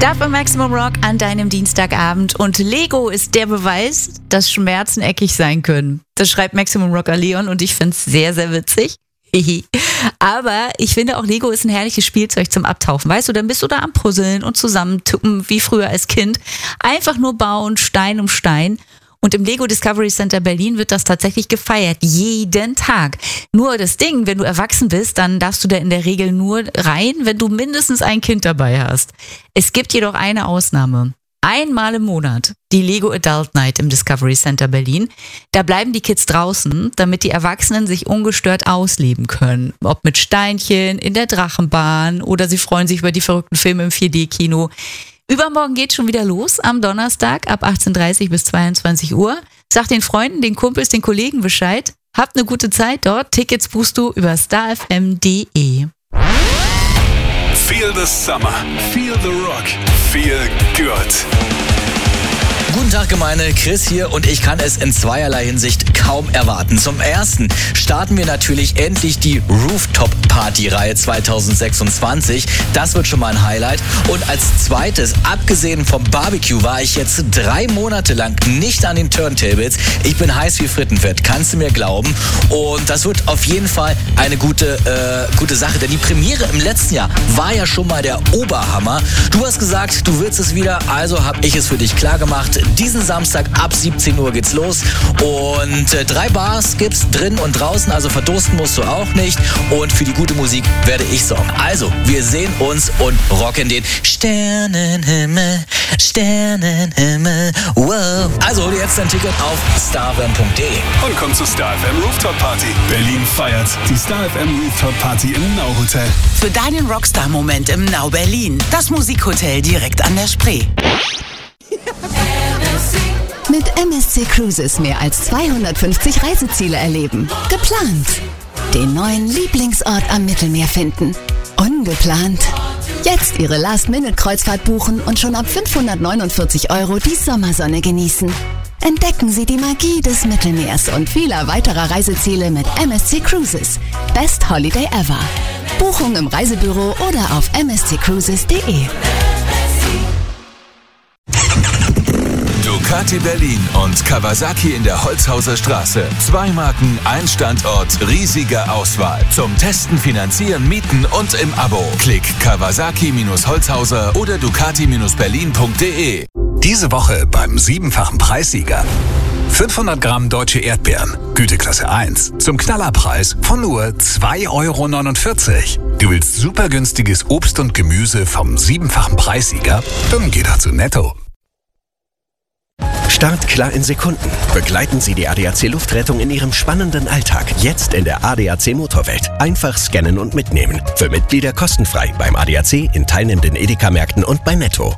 Darf bei Maximum Rock an deinem Dienstagabend und Lego ist der Beweis, dass Schmerzen eckig sein können. Das schreibt Maximum Rocker Leon und ich finde es sehr, sehr witzig. Aber ich finde auch Lego ist ein herrliches Spielzeug zum Abtauchen. Weißt du, dann bist du da am Puzzeln und zusammentippen wie früher als Kind. Einfach nur bauen, Stein um Stein. Und im Lego Discovery Center Berlin wird das tatsächlich gefeiert. Jeden Tag. Nur das Ding, wenn du erwachsen bist, dann darfst du da in der Regel nur rein, wenn du mindestens ein Kind dabei hast. Es gibt jedoch eine Ausnahme. Einmal im Monat die Lego Adult Night im Discovery Center Berlin. Da bleiben die Kids draußen, damit die Erwachsenen sich ungestört ausleben können. Ob mit Steinchen, in der Drachenbahn oder sie freuen sich über die verrückten Filme im 4D-Kino. Übermorgen geht's schon wieder los, am Donnerstag ab 18:30 bis 22 Uhr. Sag den Freunden, den Kumpels, den Kollegen Bescheid. Habt eine gute Zeit dort. Tickets buchst du über starfm.de. Feel the summer, feel the rock, feel good. Guten Tag Gemeinde, Chris hier und ich kann es in zweierlei Hinsicht kaum erwarten. Zum ersten starten wir natürlich endlich die Rooftop-Party-Reihe 2026. Das wird schon mal ein Highlight. Und als zweites, abgesehen vom Barbecue, war ich jetzt 3 Monate lang nicht an den Turntables. Ich bin heiß wie Frittenfett, kannst du mir glauben. Und das wird auf jeden Fall eine gute Sache, denn die Premiere im letzten Jahr war ja schon mal der Oberhammer. Du hast gesagt, du willst es wieder, also habe ich es für dich klar gemacht. Diesen Samstag ab 17 Uhr geht's los und 3 Bars gibt's drin und draußen, also verdursten musst du auch nicht und für die gute Musik werde ich sorgen. Also, wir sehen uns und rocken den Sternenhimmel, Sternenhimmel, wow. Also hol dir jetzt dein Ticket auf starfm.de. Und komm zur Star FM Rooftop Party. Berlin feiert die Star FM Rooftop Party im Now Hotel. Für deinen Rockstar-Moment im Now Berlin. Das Musikhotel direkt an der Spree. Mit MSC Cruises mehr als 250 Reiseziele erleben. Geplant. Den neuen Lieblingsort am Mittelmeer finden. Ungeplant. Jetzt Ihre Last-Minute-Kreuzfahrt buchen und schon ab 549 € die Sommersonne genießen. Entdecken Sie die Magie des Mittelmeers und vieler weiterer Reiseziele mit MSC Cruises. Best Holiday ever. Buchung im Reisebüro oder auf msccruises.de. Ducati Berlin und Kawasaki in der Holzhauser Straße. 2 Marken, ein Standort, riesige Auswahl. Zum Testen, Finanzieren, Mieten und im Abo. Klick Kawasaki-Holzhauser oder Ducati-Berlin.de. Diese Woche beim 7-fachen Preissieger. 500 Gramm deutsche Erdbeeren, Güteklasse 1, zum Knallerpreis von nur 2,49 €. Du willst super günstiges Obst und Gemüse vom 7-fachen Preissieger? Dann geh doch zu Netto. Startklar in Sekunden. Begleiten Sie die ADAC Luftrettung in Ihrem spannenden Alltag. Jetzt in der ADAC Motorwelt. Einfach scannen und mitnehmen. Für Mitglieder kostenfrei beim ADAC, in teilnehmenden Edeka-Märkten und bei Netto.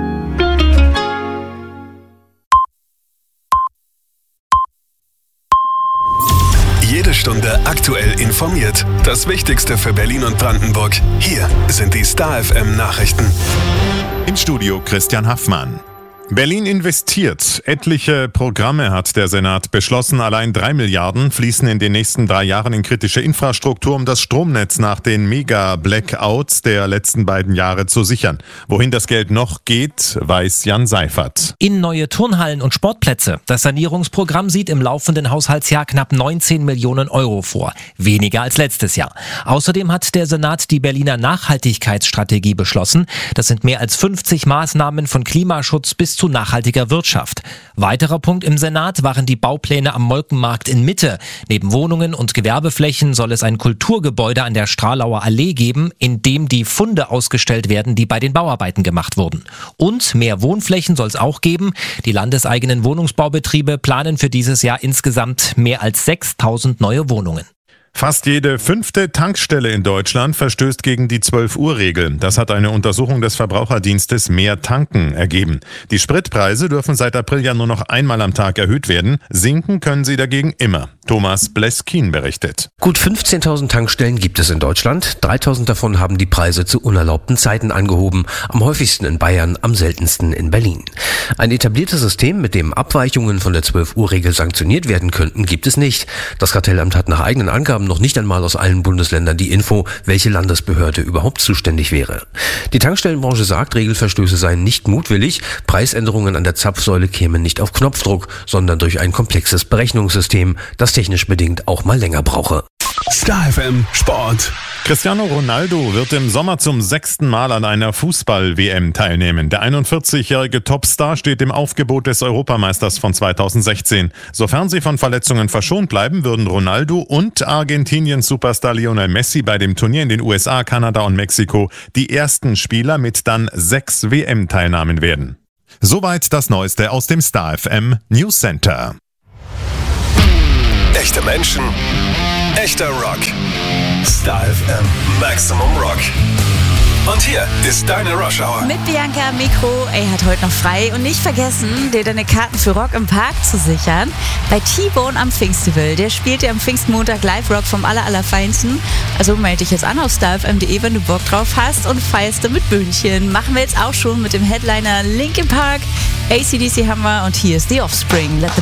Jede Stunde aktuell informiert. Das Wichtigste für Berlin und Brandenburg. Hier sind die Star FM Nachrichten. Im Studio Christian Haffmann. Berlin investiert. Etliche Programme hat der Senat beschlossen. Allein 3 Milliarden fließen in den nächsten 3 Jahren in kritische Infrastruktur, um das Stromnetz nach den Mega-Blackouts der letzten beiden Jahre zu sichern. Wohin das Geld noch geht, weiß Jan Seifert. In neue Turnhallen und Sportplätze. Das Sanierungsprogramm sieht im laufenden Haushaltsjahr knapp 19 Millionen € vor. Weniger als letztes Jahr. Außerdem hat der Senat die Berliner Nachhaltigkeitsstrategie beschlossen. Das sind mehr als 50 Maßnahmen von Klimaschutz bis zu nachhaltiger Wirtschaft. Weiterer Punkt im Senat waren die Baupläne am Molkenmarkt in Mitte. Neben Wohnungen und Gewerbeflächen soll es ein Kulturgebäude an der Stralauer Allee geben, in dem die Funde ausgestellt werden, die bei den Bauarbeiten gemacht wurden. Und mehr Wohnflächen soll es auch geben. Die landeseigenen Wohnungsbaubetriebe planen für dieses Jahr insgesamt mehr als 6.000 neue Wohnungen. Fast jede 5. Tankstelle in Deutschland verstößt gegen die 12-Uhr-Regel. Das hat eine Untersuchung des Verbraucherdienstes Mehr Tanken ergeben. Die Spritpreise dürfen seit April ja nur noch einmal am Tag erhöht werden. Sinken können sie dagegen immer. Thomas Bleskin berichtet. Gut 15.000 Tankstellen gibt es in Deutschland. 3.000 davon haben die Preise zu unerlaubten Zeiten angehoben. Am häufigsten in Bayern, am seltensten in Berlin. Ein etabliertes System, mit dem Abweichungen von der 12-Uhr-Regel sanktioniert werden könnten, gibt es nicht. Das Kartellamt hat nach eigenen Angaben haben noch nicht einmal aus allen Bundesländern die Info, welche Landesbehörde überhaupt zuständig wäre. Die Tankstellenbranche sagt, Regelverstöße seien nicht mutwillig, Preisänderungen an der Zapfsäule kämen nicht auf Knopfdruck, sondern durch ein komplexes Berechnungssystem, das technisch bedingt auch mal länger brauche. Star FM Sport. Cristiano Ronaldo wird im Sommer zum 6. Mal an einer Fußball-WM teilnehmen. Der 41-jährige Topstar steht im Aufgebot des Europameisters von 2016. Sofern sie von Verletzungen verschont bleiben, würden Ronaldo und Argentiniens Superstar Lionel Messi bei dem Turnier in den USA, Kanada und Mexiko die ersten Spieler mit dann 6 WM-Teilnahmen werden. Soweit das Neueste aus dem Star FM News Center. Echte Menschen, echter Rock. Star FM Maximum Rock. Und hier ist deine Rush Hour. Mit Bianca am Mikro. Hat heute noch frei. Und nicht vergessen, dir deine Karten für Rock im Park zu sichern. Bei T-Bone am Pfingstfestival. Der spielt ja am Pfingstmontag Live-Rock vom Allerfeinsten. Also melde dich jetzt an auf starfm.de, wenn du Bock drauf hast und feierst mit Böhnchen. Machen wir jetzt auch schon mit dem Headliner Linkin Park. AC/DC haben wir und hier ist The Offspring. Let the